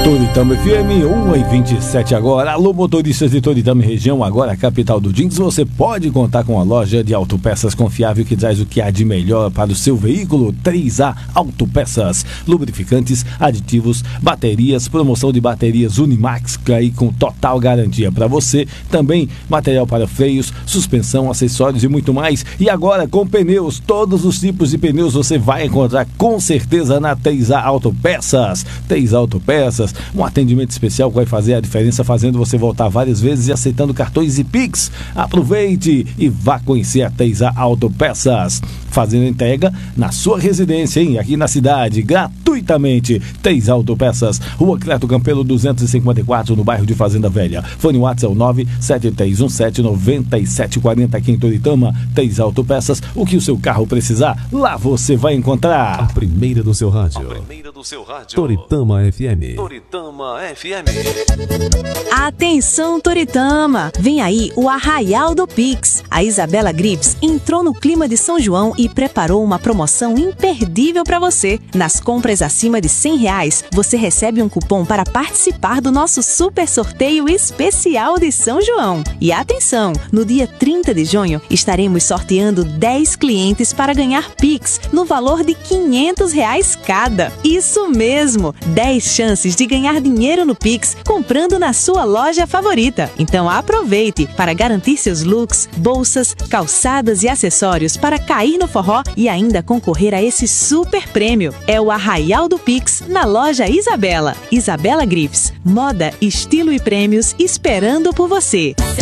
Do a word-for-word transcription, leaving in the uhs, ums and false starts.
Toritama F M, uma e vinte e sete agora. Alô, motoristas de Toritama e região, agora a capital do jeans. Você pode contar com a loja de autopeças confiável que traz o que há de melhor para o seu veículo. três A Autopeças, lubrificantes, aditivos, baterias, promoção de baterias Unimax aí com total garantia para você. Também material para freios, suspensão, acessórios e muito mais. E agora com pneus, todos os tipos de pneus você vai encontrar com certeza na três A Autopeças. três A Autopeças, um atendimento especial que vai fazer a diferença, fazendo você voltar várias vezes e aceitando cartões e Pix. Aproveite e vá conhecer a três A Autopeças, fazendo entrega na sua residência, hein? Aqui na cidade, gratuitamente. três A Autopeças, Rua Cleto Campelo duzentos e cinquenta e quatro, no bairro de Fazenda Velha. Fone WhatsApp é o nove sete três um sete nove sete quatro zero aqui em Toritama. três A Autopeças, o que o seu carro precisar, lá você vai encontrar. A primeira do seu rádio. A primeira do seu rádio. Toritama F M. Toritama F M. Atenção, Toritama! Vem aí o Arraial do Pix. A Isabela Grips entrou no clima de São João e preparou uma promoção imperdível para você. Nas compras acima de cem reais, você recebe um cupom para participar do nosso super sorteio especial de São João. E atenção, no dia trinta de junho, estaremos sorteando dez clientes para ganhar Pix no valor de quinhentos reais cada. Isso mesmo, dez chances de ganhar dinheiro no Pix comprando na sua loja favorita. Então aproveite para garantir seus looks, bolsas, calçadas e acessórios para cair no forró e ainda concorrer a esse super prêmio. É o Arraial do Pix na loja Isabela. Isabela Grips, moda, estilo e prêmios esperando por você.